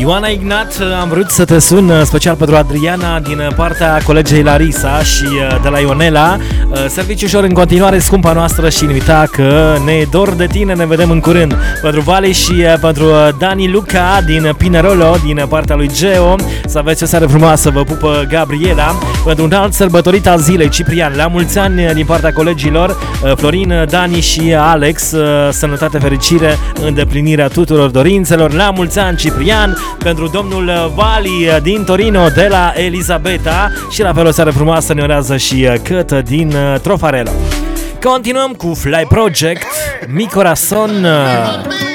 Ioana Ignat, am vrut să te sun special pentru Adriana din partea colegei Larisa și de la Ionela. Serviciu ușor în continuare, scumpa noastră, și nu uita că ne e dor de tine, ne vedem în curând. Pentru Vali și pentru Dani Luca din Pinerolo, din partea lui Geo, să aveți o seară frumoasă, vă pupă Gabriela. Pentru un alt sărbătorit al zilei, Ciprian, la mulți ani din partea colegilor Florin, Dani și Alex, sănătate, fericire, îndeplinirea tuturor dorințelor. La mulți ani, Ciprian. Pentru domnul Vali din Torino, de la Elisabeta, și la fel o seară frumoasă ne urează și Cătă din Trofarelo. Continuăm cu Fly Project, Mi Corazon.